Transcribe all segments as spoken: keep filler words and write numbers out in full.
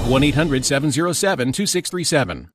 one eight hundred seven oh seven two six three seven.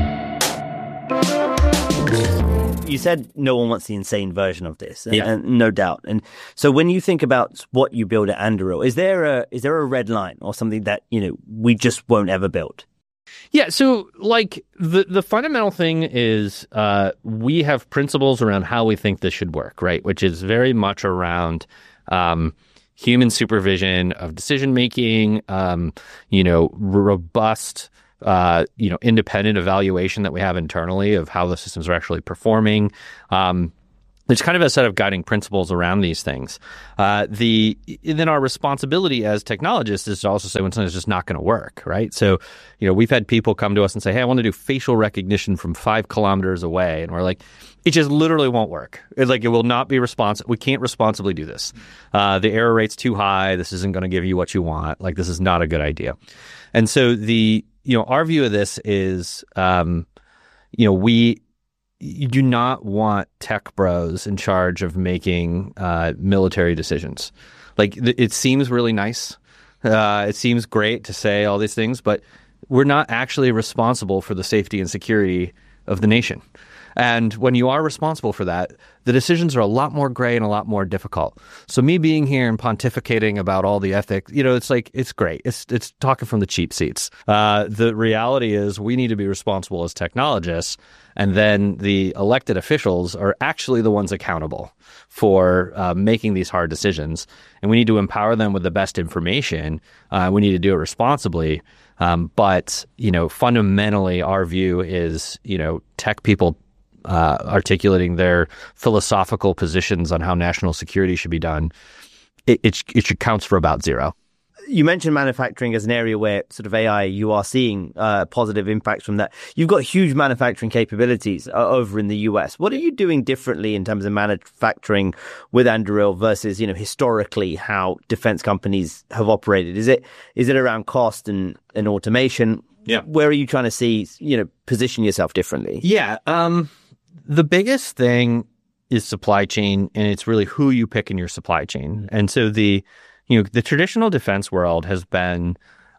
You said no one wants the insane version of this, and, Yeah. and no doubt. And so when you think about what you build at Anduril, is there a is there a red line or something that, you know, we just won't ever build? Yeah, so like the the fundamental thing is uh, we have principles around how we think this should work, right? Which is very much around um, human supervision of decision making, um, you know, robust, uh, you know, independent evaluation that we have internally of how the systems are actually performing. Um, There's kind of a set of guiding principles around these things. Uh, the then our responsibility as technologists is to also say when something's just not going to work, right? So, you know, we've had people come to us and say, "Hey, I want to do facial recognition from five kilometers away," and we're like, "It just literally won't work. It, like, it will not be responsive. We can't responsibly do this. Uh, the error rate's too high. This isn't going to give you what you want. Like, this is not a good idea." And so the you know our view of this is, um, you know, we. You do not want tech bros in charge of making uh, military decisions. Like, th- it seems really nice. Uh, it seems great to say all these things, but we're not actually responsible for the safety and security of the nation. And when you are responsible for that, the decisions are a lot more gray and a lot more difficult. So me being here and pontificating about all the ethics, you know, it's like, it's great. It's it's talking from the cheap seats. Uh, the reality is we need to be responsible as technologists, and then the elected officials are actually the ones accountable for uh, making these hard decisions. And we need to empower them with the best information. Uh, we need to do it responsibly. Um, but, you know, fundamentally, our view is, you know, tech people uh, articulating their philosophical positions on how national security should be done, it, it, it counts for about zero. You mentioned manufacturing as an area where sort of A I, you are seeing uh, positive impacts from that. You've got huge manufacturing capabilities uh, over in the U S. What are you doing differently in terms of manufacturing with Anduril versus, you know, historically how defense companies have operated? Is it is it around cost and, and automation? Yeah. Where are you trying to see, you know, position yourself differently? Yeah. Um, the biggest thing is supply chain, and it's really who you pick in your supply chain. And so the You know, the traditional defense world has been,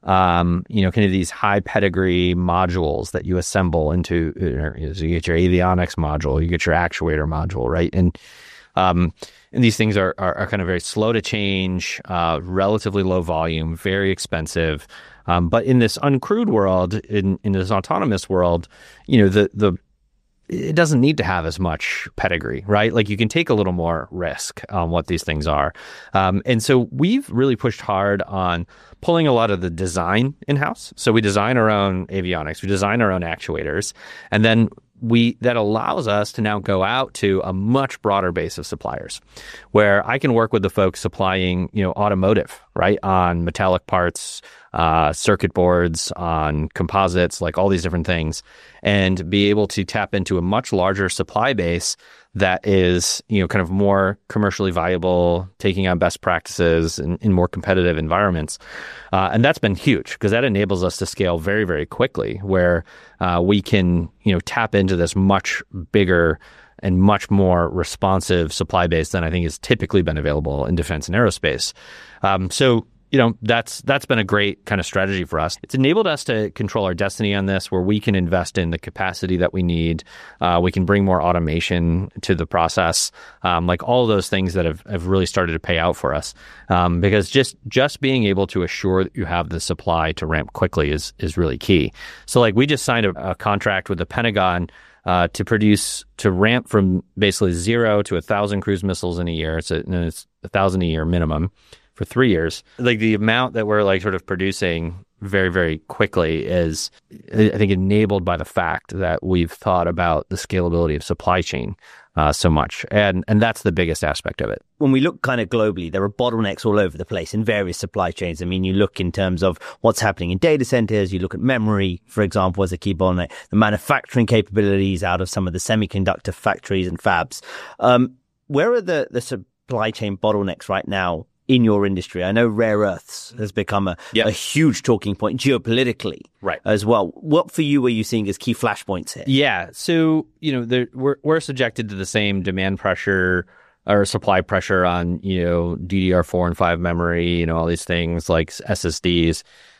um, you know, kind of these high pedigree modules that you assemble into. You know, so you get your avionics module, you get your actuator module, right? And um, and these things are, are are kind of very slow to change, uh, relatively low volume, very expensive. Um, but in this uncrewed world, in in this autonomous world, you know, the the it doesn't need to have as much pedigree, right? Like, you can take a little more risk on what these things are. Um, and so we've really pushed hard on pulling a lot of the design in-house. So we design our own avionics, we design our own actuators, and then we that allows us to now go out to a much broader base of suppliers, where I can work with the folks supplying, you know, automotive, right, on metallic parts, uh, circuit boards, on composites, like all these different things, and be able to tap into a much larger supply base that is, you know, kind of more commercially viable, taking on best practices in, in more competitive environments. Uh, and that's been huge because that enables us to scale very, very quickly, where uh, we can, you know, tap into this much bigger and much more responsive supply base than I think has typically been available in defense and aerospace. Um, so, you know, that's that's been a great kind of strategy for us. It's enabled us to control our destiny on this, where we can invest in the capacity that we need. Uh, we can bring more automation to the process, um, like all of those things that have, have really started to pay out for us. Um, because just just being able to assure that you have the supply to ramp quickly is is really key. So, like, we just signed a, a contract with the Pentagon uh, to produce, to ramp from basically zero to a thousand cruise missiles in a year. It's a, it's a thousand a year minimum for three years. Like, the amount that we're like sort of producing very, very quickly is, I think, enabled by the fact that we've thought about the scalability of supply chain uh, so much. And and that's the biggest aspect of it. When we look kind of globally, there are bottlenecks all over the place in various supply chains. I mean, you look in terms of what's happening in data centers, you look at memory, for example, as a key bottleneck, the manufacturing capabilities out of some of the semiconductor factories and fabs. Um, where are the, the supply chain bottlenecks right now in your industry? I know rare earths has become a, yep. a huge talking point geopolitically, right, as well. What for you are you seeing as key flashpoints here? Yeah, so, you know, there, we're we're subjected to the same demand pressure or supply pressure on, you know, D D R four and five memory, you know, all these things like S S Ds.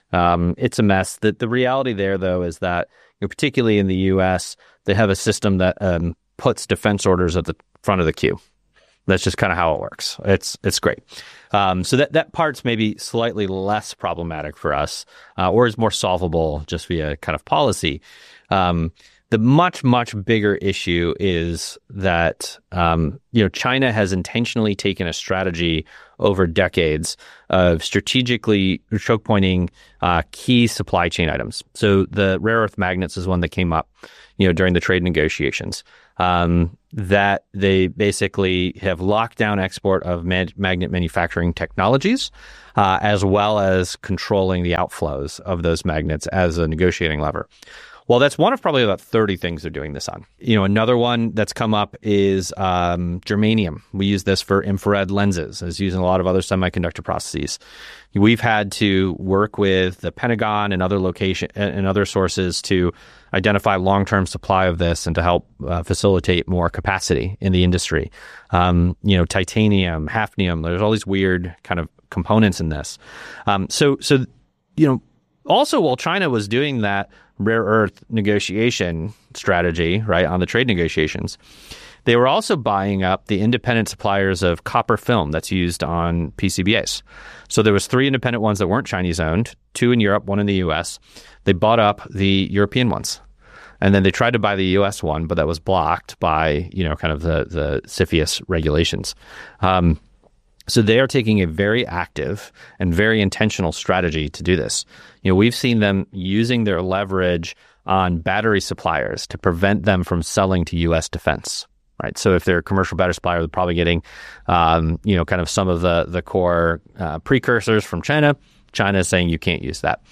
Um, it's a mess. The, the reality there, though, is that, you know, particularly in the U S, they have a system that um, puts defense orders at the front of the queue. That's just kind of how it works. It's it's great. Um, so that, that part's maybe slightly less problematic for us, uh, or is more solvable just via kind of policy. Um, the much, much bigger issue is that, um, you know, China has intentionally taken a strategy over decades of strategically choke pointing uh, key supply chain items. So the rare earth magnets is one that came up, you know, during the trade negotiations. Um, that they basically have locked down export of mag- magnet manufacturing technologies, uh, as well as controlling the outflows of those magnets as a negotiating lever. Well, that's one of probably about thirty things they're doing this on. You know, another one that's come up is um, germanium. We use this for infrared lenses. It's used in a lot of other semiconductor processes. We've had to work with the Pentagon and other location and other sources to identify long-term supply of this and to help uh, facilitate more capacity in the industry. Um, you know, titanium, hafnium. There's all these weird kind of components in this. Um, so, so you know, also while China was doing that rare earth negotiation strategy, right, on the trade negotiations, they were also buying up the independent suppliers of copper film that's used on P C B As. So there was three independent ones that weren't Chinese owned, two in Europe, one in the U S. They bought up the European ones. And then they tried to buy the U S one, but that was blocked by, you know, kind of the, the CFIUS regulations. Um, So they are taking a very active and very intentional strategy to do this. You know, we've seen them using their leverage on battery suppliers to prevent them from selling to U S defense, right? So if they're a commercial battery supplier, they're probably getting, um, you know, kind of some of the, the core uh, precursors from China. China is saying you can't use that.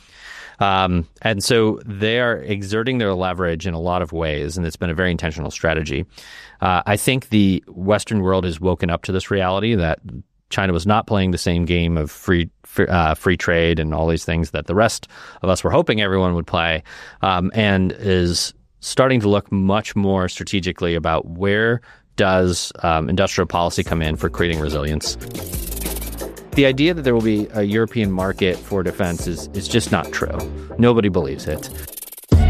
Um, and so they are exerting their leverage in a lot of ways, and it's been a very intentional strategy. Uh, I think the Western world has woken up to this reality that China was not playing the same game of free free, uh, free trade and all these things that the rest of us were hoping everyone would play, um, and is starting to look much more strategically about where does um, industrial policy come in for creating resilience. The idea that there will be a European market for defense is, is just not true. Nobody believes it.